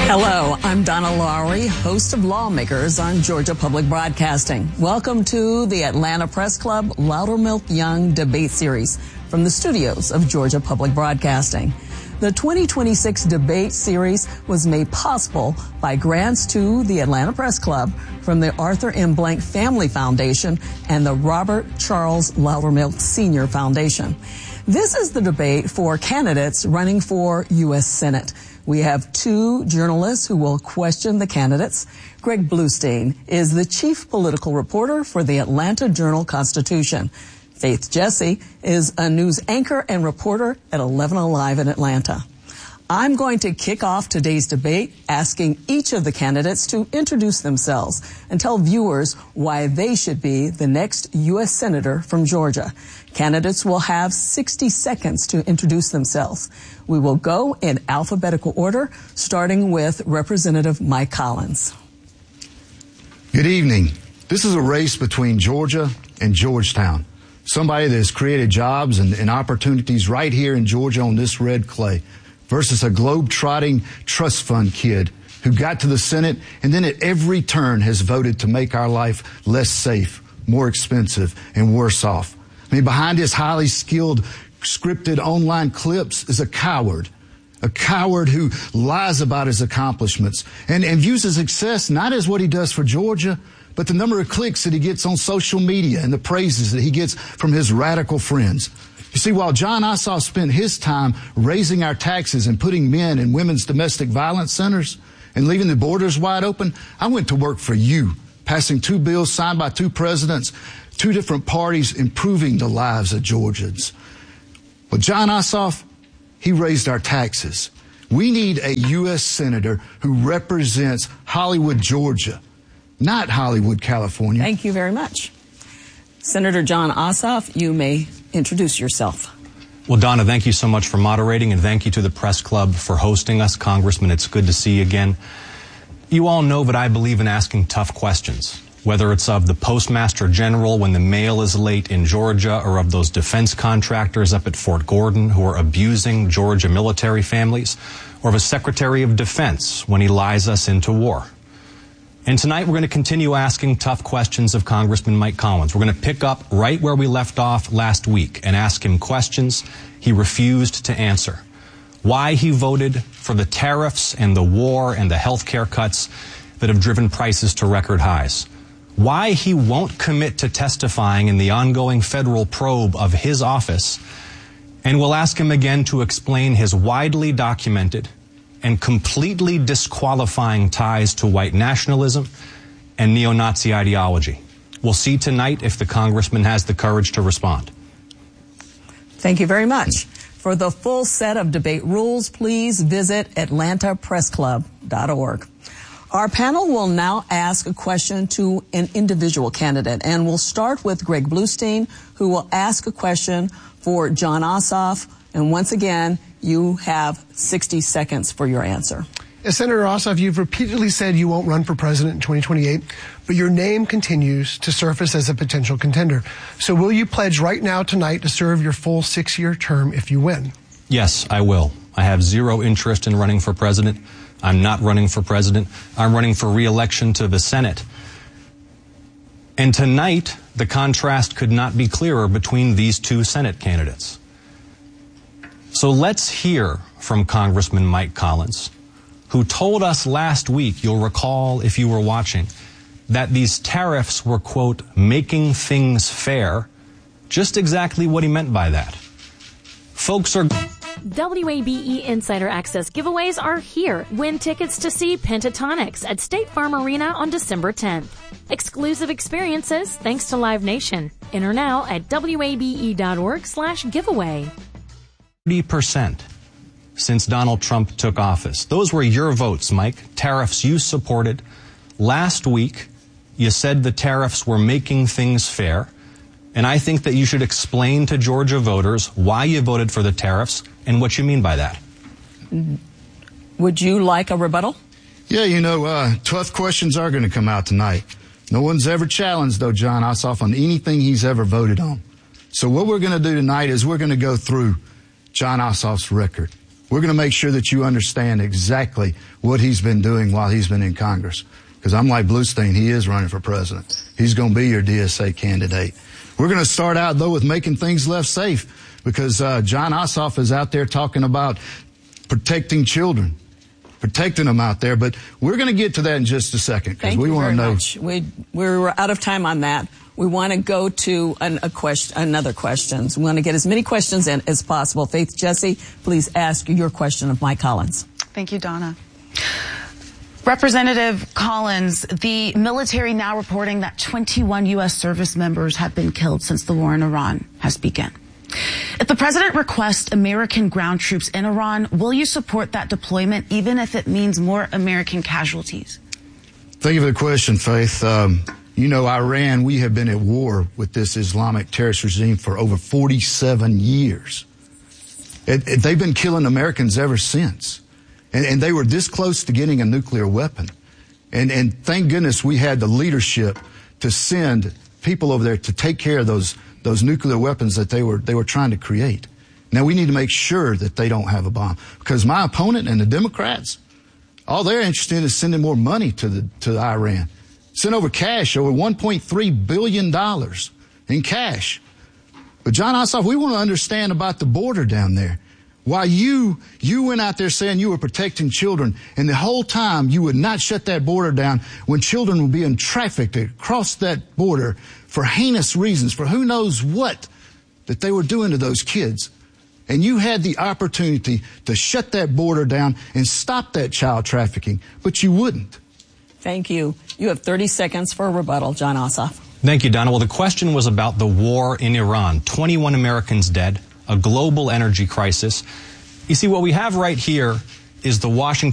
Hello, I'm Donna Lowry, host of Lawmakers on Georgia Public Broadcasting. Welcome to the Atlanta Press Club Loudermilk Young Debate Series from the studios of Georgia Public Broadcasting. The 2026 debate series was made possible by grants to the Atlanta Press Club from the Arthur M. Blank Family Foundation and the Robert Charles Loudermilk Sr. Foundation. This is the debate for candidates running for U.S. Senate. We have two journalists who will question the candidates. Greg Bluestein is the chief political reporter for the Atlanta Journal-Constitution. Faith Jesse is a news anchor and reporter at 11 Alive in Atlanta. I'm going to kick off today's debate asking each of the candidates to introduce themselves and tell viewers why they should be the next U.S. Senator from Georgia. Candidates will have 60 seconds to introduce themselves. We will go in alphabetical order, starting with Representative Mike Collins. Good evening. This is a race between Georgia and Georgetown. Somebody that has created jobs and opportunities right here in Georgia on this red clay versus a globe-trotting trust fund kid who got to the Senate and then at every turn has voted to make our life less safe, more expensive, and worse off. I mean, behind his highly skilled, scripted online clips is a coward who lies about his accomplishments and views his success not as what he does for Georgia, but the number of clicks that he gets on social media and the praises that he gets from his radical friends. You see, while Jon Ossoff spent his time raising our taxes and putting men and women's domestic violence centers and leaving the borders wide open, I went to work for you, passing two bills signed by two presidents, two different parties, improving the lives of Georgians. Well, Jon Ossoff, he raised our taxes. We need a U.S. Senator who represents Hollywood, Georgia, not Hollywood, California. Thank you very much. Senator Jon Ossoff, you may introduce yourself. Well, Donna, thank you so much for moderating, and thank you to the Press Club for hosting us. Congressman, it's good to see you again. You all know that I believe in asking tough questions, whether it's of the Postmaster General when the mail is late in Georgia, or of those defense contractors up at Fort Gordon who are abusing Georgia military families, or of a Secretary of Defense when he lies us into war. And tonight we're going to continue asking tough questions of Congressman Mike Collins. We're going to pick up right where we left off last week and ask him questions he refused to answer. Why he voted for the tariffs and the war and the health care cuts that have driven prices to record highs. Why he won't commit to testifying in the ongoing federal probe of his office. And we'll ask him again to explain his widely documented and completely disqualifying ties to white nationalism and neo-Nazi ideology. We'll see tonight if the congressman has the courage to respond. Thank you very much. For the full set of debate rules, please visit atlantapressclub.org. Our panel will now ask a question to an individual candidate, and we'll start with Greg Bluestein, who will ask a question for Jon Ossoff. And once again, you have 60 seconds for your answer. Senator Ossoff, you've repeatedly said you won't run for president in 2028, but your name continues to surface as a potential contender. So will you pledge right now tonight to serve your full 6-year term if you win? Yes, I will. I have zero interest in running for president. I'm not running for president. I'm running for re-election to the Senate. And tonight, the contrast could not be clearer between these two Senate candidates. So let's hear from Congressman Mike Collins, who told us last week, you'll recall if you were watching, that these tariffs were, quote, making things fair. Just exactly what he meant by that. Folks are... WABE Insider Access giveaways are here. Win tickets to see Pentatonix at State Farm Arena on December 10th. Exclusive experiences thanks to Live Nation. Enter now at wabe.org/giveaway. 30% since Donald Trump took office. Those were your votes, Mike. Tariffs you supported. Last week, you said the tariffs were making things fair. And I think that you should explain to Georgia voters why you voted for the tariffs and what you mean by that. Would you like a rebuttal? Yeah, tough questions are going to come out tonight. No one's ever challenged, though, Jon Ossoff on anything he's ever voted on. So what we're going to do tonight is we're going to go through Jon Ossoff's record. we're going to make sure that you understand exactly what he's been doing while he's been in Congress. Because I'm like Bluestein, he is running for president. He's going to be your DSA candidate. We're going to start out, though, with making things left safe, because Jon Ossoff is out there talking about protecting children, protecting them out there. But we're going to get to that in just a second, because we want to know. Thank you very much. We're out of time on that. We want to go to another question. We want to get as many questions in as possible. Faith Jesse, please ask your question of Mike Collins. Thank you, Donna. Representative Collins, the military now reporting that 21 U.S. service members have been killed since the war in Iran has begun. If the president requests American ground troops in Iran, will you support that deployment, even if it means more American casualties? Thank you for the question, Faith. You know, Iran, we have been at war with this Islamic terrorist regime for over 47 years. They've been killing Americans ever since. And they were this close to getting a nuclear weapon. And thank goodness we had the leadership to send people over there to take care of those nuclear weapons that they were trying to create. Now, we need to make sure that they don't have a bomb. Because my opponent and the Democrats, all they're interested in is sending more money to Iran. Sent over cash, over $1.3 billion in cash. But Jon Ossoff, we want to understand about the border down there. Why you went out there saying you were protecting children, and the whole time you would not shut that border down when children were being trafficked across that border for heinous reasons, for who knows what that they were doing to those kids. And you had the opportunity to shut that border down and stop that child trafficking, but you wouldn't. Thank you. You have 30 seconds for a rebuttal, Jon Ossoff. Thank you, Donna. Well, the question was about the war in Iran. 21 Americans dead, a global energy crisis. You see, what we have right here is the Washington